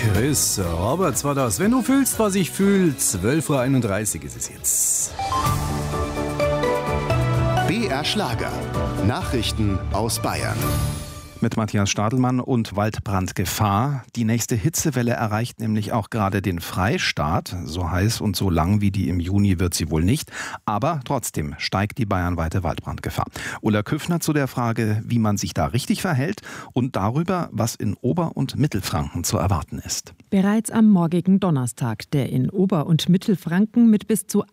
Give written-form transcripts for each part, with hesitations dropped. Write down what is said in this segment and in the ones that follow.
Chris Roberts war das. Wenn du fühlst, was ich fühle, 12:31 Uhr ist es jetzt. BR Schlager. Nachrichten aus Bayern. Mit Matthias Stadelmann und Waldbrandgefahr. Die nächste Hitzewelle erreicht nämlich auch gerade den Freistaat. So heiß und so lang wie die im Juni wird sie wohl nicht. Aber trotzdem steigt die bayernweite Waldbrandgefahr. Ulla Küffner zu der Frage, wie man sich da richtig verhält und darüber, was in Ober- und Mittelfranken zu erwarten ist. Bereits am morgigen Donnerstag, der in Ober- und Mittelfranken mit bis zu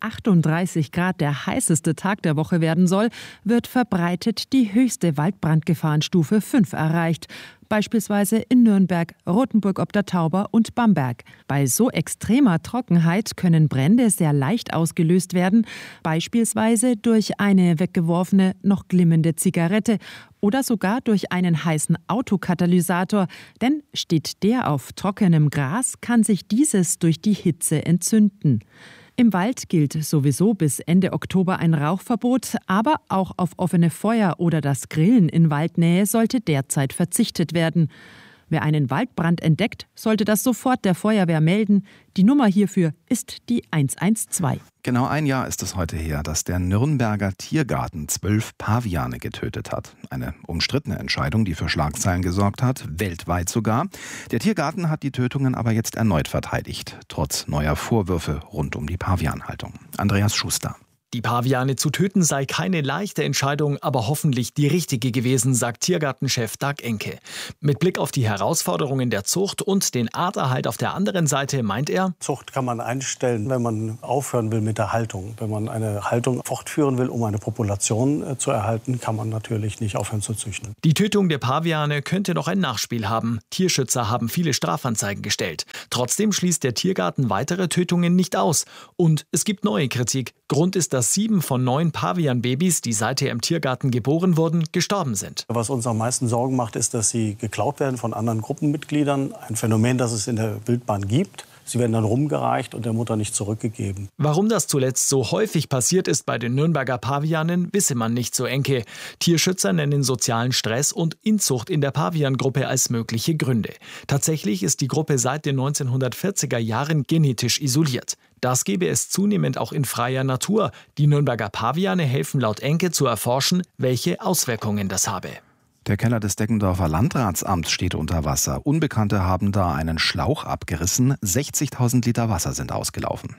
38 Grad der heißeste Tag der Woche werden soll, wird verbreitet die höchste Waldbrandgefahrenstufe 5 erreicht. Beispielsweise in Nürnberg, Rothenburg ob der Tauber und Bamberg. Bei so extremer Trockenheit können Brände sehr leicht ausgelöst werden, beispielsweise durch eine weggeworfene, noch glimmende Zigarette oder sogar durch einen heißen Autokatalysator. Denn steht der auf trockenem Gras, kann sich dieses durch die Hitze entzünden. Im Wald gilt sowieso bis Ende Oktober ein Rauchverbot, aber auch auf offene Feuer oder das Grillen in Waldnähe sollte derzeit verzichtet werden. Wer einen Waldbrand entdeckt, sollte das sofort der Feuerwehr melden. Die Nummer hierfür ist die 112. Genau ein Jahr ist es heute her, dass der Nürnberger Tiergarten 12 Paviane getötet hat. Eine umstrittene Entscheidung, die für Schlagzeilen gesorgt hat, weltweit sogar. Der Tiergarten hat die Tötungen aber jetzt erneut verteidigt, trotz neuer Vorwürfe rund um die Pavianhaltung. Andreas Schuster. Die Paviane zu töten sei keine leichte Entscheidung, aber hoffentlich die richtige gewesen, sagt Tiergartenchef Dag Enke. Mit Blick auf die Herausforderungen der Zucht und den Arterhalt auf der anderen Seite meint er: Zucht kann man einstellen, wenn man aufhören will mit der Haltung. Wenn man eine Haltung fortführen will, um eine Population zu erhalten, kann man natürlich nicht aufhören zu züchten. Die Tötung der Paviane könnte noch ein Nachspiel haben. Tierschützer haben viele Strafanzeigen gestellt. Trotzdem schließt der Tiergarten weitere Tötungen nicht aus. Und es gibt neue Kritik. Grund ist, dass 7 von 9 Pavianbabys, die seither im Tiergarten geboren wurden, gestorben sind. Was uns am meisten Sorgen macht, ist, dass sie geklaut werden von anderen Gruppenmitgliedern. Ein Phänomen, das es in der Wildbahn gibt. Sie werden dann rumgereicht und der Mutter nicht zurückgegeben. Warum das zuletzt so häufig passiert ist bei den Nürnberger Pavianen, wisse man nicht so Enke. Tierschützer nennen sozialen Stress und Inzucht in der Paviangruppe als mögliche Gründe. Tatsächlich ist die Gruppe seit den 1940er Jahren genetisch isoliert. Das gebe es zunehmend auch in freier Natur. Die Nürnberger Paviane helfen laut Enke zu erforschen, welche Auswirkungen das habe. Der Keller des Deggendorfer Landratsamts steht unter Wasser. Unbekannte haben da einen Schlauch abgerissen. 60.000 Liter Wasser sind ausgelaufen.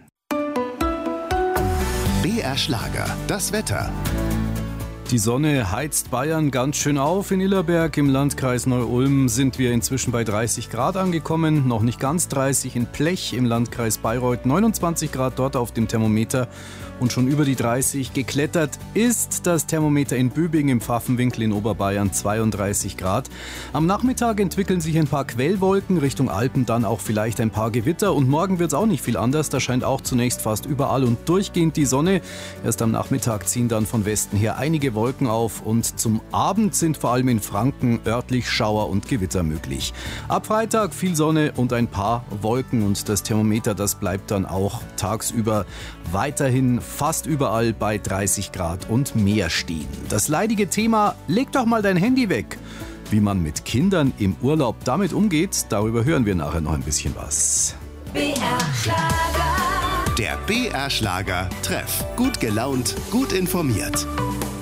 BR Schlager. Das Wetter. Die Sonne heizt Bayern ganz schön auf. In Illerberg im Landkreis Neu-Ulm sind wir inzwischen bei 30 Grad angekommen. Noch nicht ganz 30 in Plech im Landkreis Bayreuth. 29 Grad dort auf dem Thermometer. Und schon über die 30 geklettert ist das Thermometer in Bübingen im Pfaffenwinkel in Oberbayern, 32 Grad. Am Nachmittag entwickeln sich ein paar Quellwolken, Richtung Alpen dann auch vielleicht ein paar Gewitter. Und morgen wird es auch nicht viel anders. Da scheint auch zunächst fast überall und durchgehend die Sonne. Erst am Nachmittag ziehen dann von Westen her einige Wolken auf. Und zum Abend sind vor allem in Franken örtlich Schauer und Gewitter möglich. Ab Freitag viel Sonne und ein paar Wolken. Und das Thermometer, das bleibt dann auch tagsüber weiterhin fast überall bei 30 Grad und mehr stehen. Das leidige Thema, leg doch mal dein Handy weg. Wie man mit Kindern im Urlaub damit umgeht, darüber hören wir nachher noch ein bisschen was. BR Schlager. Der BR Schlager Treff. Gut gelaunt, gut informiert.